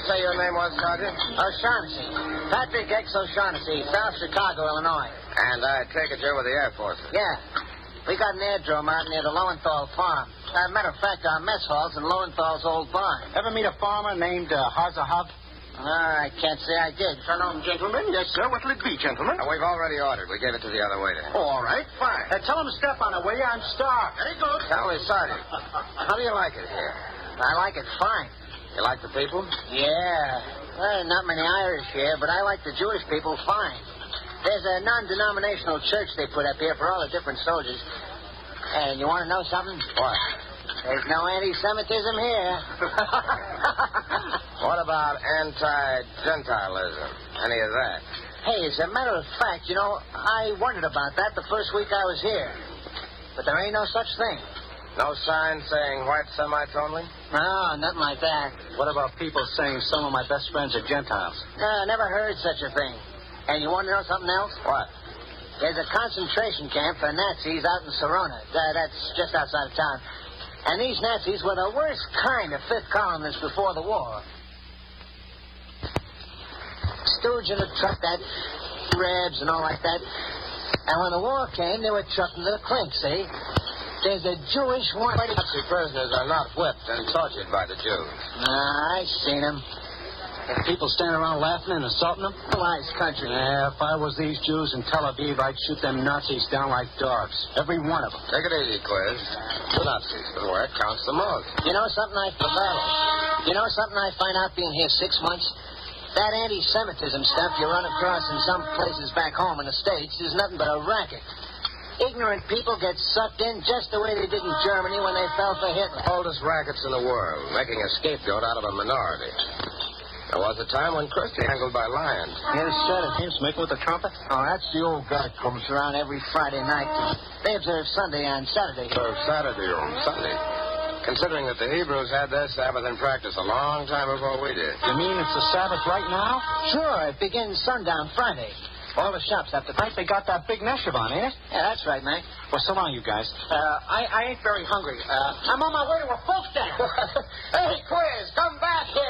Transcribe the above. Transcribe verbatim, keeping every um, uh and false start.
say your name was, Sergeant? O'Shaughnessy. Patrick X. O'Shaughnessy, South Chicago, Illinois. And I take it you're with the Air Force. Yeah. We got an airdrome out near the Lowenthal farm. As a matter of fact, our mess hall's in Lowenthal's old barn. Ever meet a farmer named uh, Hazahab? Ah, I can't say I did. Turn on, gentlemen. Yes, sir. What'll it be, gentlemen? Uh, we've already ordered. We gave it to the other waiter. Oh, all right. Fine. Uh, tell him to step on it, will you? I'm starved. Very good. Tell me, Sergeant, how do you like it here? I like it fine. You like the people? Yeah. Well, not many Irish here, but I like the Jewish people fine. There's a non-denominational church they put up here for all the different soldiers. And you want to know something? What? There's no anti-Semitism here. What about anti-Gentilism? Any of that? Hey, as a matter of fact, you know, I wondered about that the first week I was here. But there ain't no such thing. No sign saying white Semites only? No, nothing like that. What about people saying some of my best friends are Gentiles? No, I never heard such a thing. And you want to know something else? What? There's a concentration camp for Nazis out in Sorona. Uh, that's just outside of town. And these Nazis were the worst kind of fifth columnists before the war. Stooge in a truck, that Rebs and all like that. And when the war came, they were chucked into the clink, see? There's a Jewish one. Nazi prisoners are not whipped and tortured by the Jews. Nah, I seen them. And people standing around laughing and assaulting them? Civilized country. Yeah, if I was these Jews in Tel Aviv, I'd shoot them Nazis down like dogs. Every one of them. Take it easy, Quiz. The Nazis, but where it counts the most. You know something I You know something I find out being here six months? That anti-Semitism stuff you run across in some places back home in the States is nothing but a racket. Ignorant people get sucked in just the way they did in Germany when they fell for Hitler. Oldest rackets in the world, making a scapegoat out of a minority. There was a time when Christie angled by lions. Yes, sir. Him smoking with the trumpet? Oh, that's the old guy comes around every Friday night. They observe Sunday on Saturday. So Saturday on Sunday. Considering that the Hebrews had their Sabbath in practice a long time before we did. You mean it's the Sabbath right now? Sure, it begins sundown Friday. All the shops have to... Tonight they got that big Neshavon, ain't it? Yeah, that's right, Mac. Well, so long, you guys. Uh, I, I ain't very hungry. Uh, I'm on my way to a folk dance. Hey, Quiz, come